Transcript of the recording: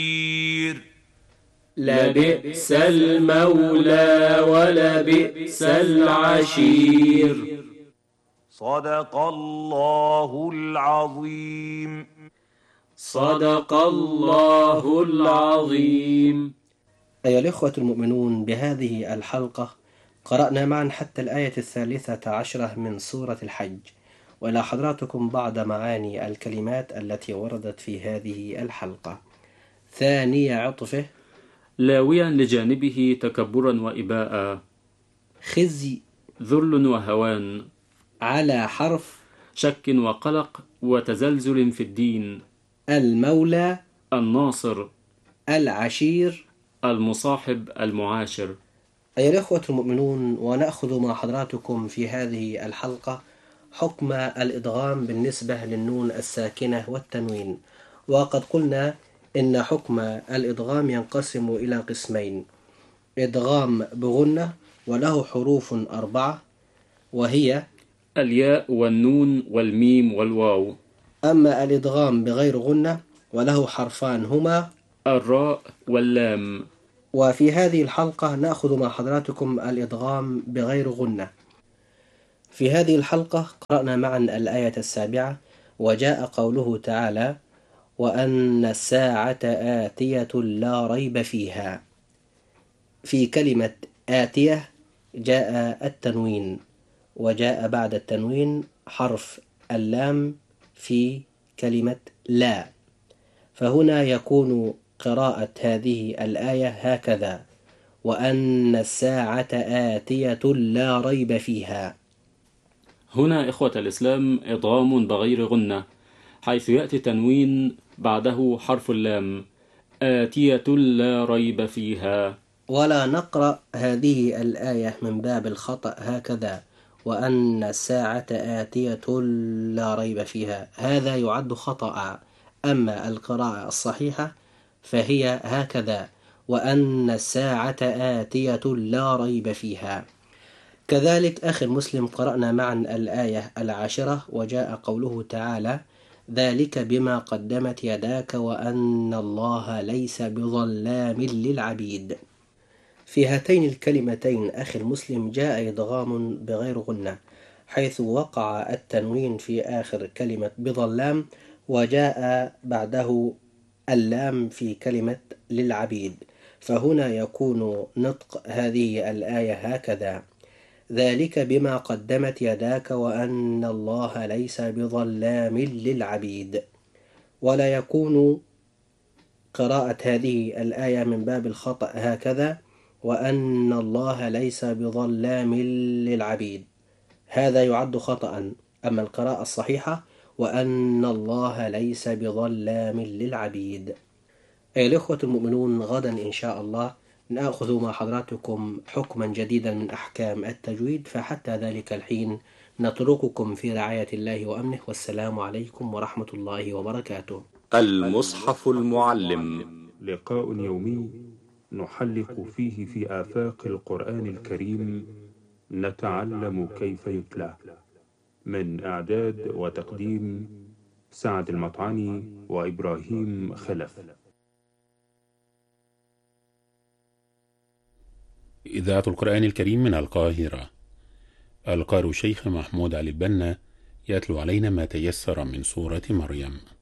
لبئس المولى ولبئس العشير. صدق الله العظيم. صدق الله العظيم. أيها الإخوة المؤمنون، بهذه الحلقة قرأنا معا حتى الآية 13 من سورة الحج، وإلى حضراتكم بعض معاني الكلمات التي وردت في هذه الحلقة. ثاني عطفه: لاويا لجانبه تكبرا وإباء. خزي: ذل وهوان. على حرف شك وقلق وتزلزل في الدين. المولى الناصر. العشير المصاحب المعاشر. أيها الإخوة المؤمنون، ونأخذ مع حضراتكم في هذه الحلقة حكم الإدغام بالنسبة للنون الساكنة والتنوين. وقد قلنا إن حكم الإدغام ينقسم إلى قسمين: إدغام بغنة وله حروف 4، وهي الياء والنون والميم والواو. أما الإدغام بغير غنة وله حرفان، هما الراء واللام. وفي هذه الحلقة نأخذ مع حضراتكم الإدغام بغير غنة. في هذه الحلقة قرأنا معا الآية 7، وجاء قوله تعالى: وأن الساعة آتية لا ريب فيها. في كلمة آتية جاء التنوين، وجاء بعد التنوين حرف اللام في كلمة لا، فهنا يكون قراءة هذه الآية هكذا: وأن الساعة آتية لا ريب فيها. هنا إخوة الإسلام إدغام بغير غنة، حيث يأتي تنوين بعده حرف اللام: آتية لا ريب فيها. ولا نقرأ هذه الآية من باب الخطأ هكذا: وأن الساعة آتية لا ريب فيها، هذا يعد خطأ. أما القراءة الصحيحة فهي هكذا: وأن الساعة آتية لا ريب فيها. كذلك أخي المسلم قرأنا معا الآية 10، وجاء قوله تعالى: ذلك بما قدمت يداك وأن الله ليس بظلام للعبيد. في هاتين الكلمتين أخي المسلم جاء إدغام بغير غنة، حيث وقع التنوين في آخر كلمة بظلام، وجاء بعده اللام في كلمة للعبيد، فهنا يكون نطق هذه الآية هكذا: ذلك بما قدمت يداك وأن الله ليس بظلام للعبيد. ولا يكون قراءة هذه الآية من باب الخطأ هكذا: وأن الله ليس بظلام للعبيد، هذا يعد خطأ. أما القراءة الصحيحة: وأن الله ليس بظلام للعبيد. أيها الأخوة المؤمنون، غدا إن شاء الله نأخذ مع حضراتكم حكما جديدا من أحكام التجويد، فحتى ذلك الحين نترككم في رعاية الله وأمنه، والسلام عليكم ورحمة الله وبركاته. المصحف المعلم، لقاء يومي نحلق فيه في آفاق القرآن الكريم، نتعلم كيف يتلى. من إعداد وتقديم سعد المطعني وإبراهيم خلف. إذاعة القرآن الكريم من القاهرة. القارئ الشيخ محمود علي البنا يتلو علينا ما تيسر من سورة مريم.